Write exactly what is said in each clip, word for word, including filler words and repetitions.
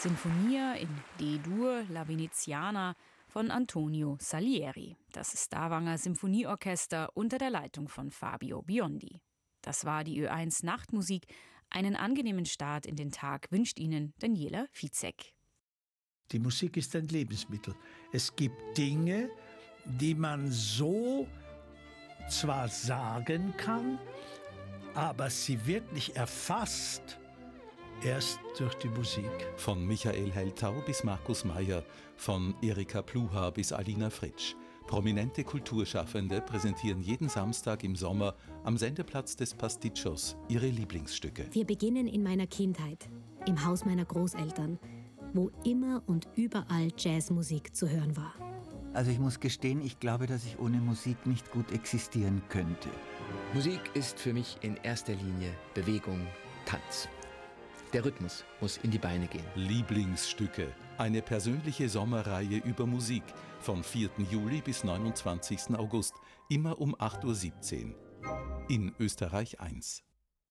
Sinfonia in D-Dur, La Veneziana von Antonio Salieri. Das Stavanger Symphonieorchester unter der Leitung von Fabio Biondi. Das war die Ö eins Nachtmusik. Einen angenehmen Start in den Tag wünscht Ihnen Daniela Fizek. Die Musik ist ein Lebensmittel. Es gibt Dinge, die man so zwar sagen kann, aber sie wird nicht erfasst erst durch die Musik. Von Michael Heltau bis Markus Meyer, von Erika Pluha bis Alina Fritsch. Prominente Kulturschaffende präsentieren jeden Samstag im Sommer am Sendeplatz des Pasticcios ihre Lieblingsstücke. Wir beginnen in meiner Kindheit, im Haus meiner Großeltern, wo immer und überall Jazzmusik zu hören war. Also ich muss gestehen, ich glaube, dass ich ohne Musik nicht gut existieren könnte. Musik ist für mich in erster Linie Bewegung, Tanz. Der Rhythmus muss in die Beine gehen. Lieblingsstücke. Eine persönliche Sommerreihe über Musik. Von vierten Juli bis neunundzwanzigsten August. Immer um acht Uhr siebzehn. In Österreich eins.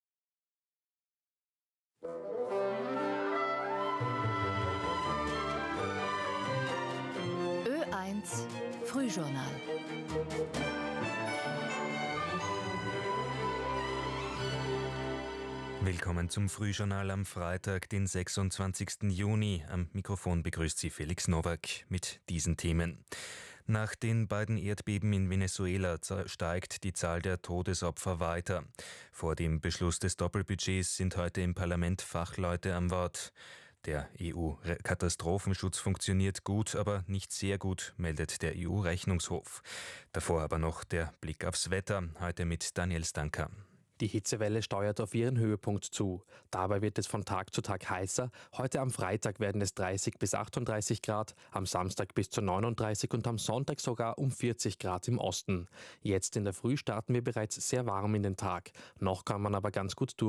Ö eins Frühjournal. Willkommen zum Frühjournal am Freitag, den sechsundzwanzigsten Juni. Am Mikrofon begrüßt Sie Felix Nowak mit diesen Themen. Nach den beiden Erdbeben in Venezuela steigt die Zahl der Todesopfer weiter. Vor dem Beschluss des Doppelbudgets sind heute im Parlament Fachleute am Wort. Der E U-Katastrophenschutz funktioniert gut, aber nicht sehr gut, meldet der E U-Rechnungshof. Davor aber noch der Blick aufs Wetter, heute mit Daniel Stanka. Die Hitzewelle steuert auf ihren Höhepunkt zu. Dabei wird es von Tag zu Tag heißer. Heute am Freitag werden es dreißig bis achtunddreißig Grad, am Samstag bis zu neununddreißig und am Sonntag sogar um vierzig Grad im Osten. Jetzt in der Früh starten wir bereits sehr warm in den Tag. Noch kann man aber ganz gut durch.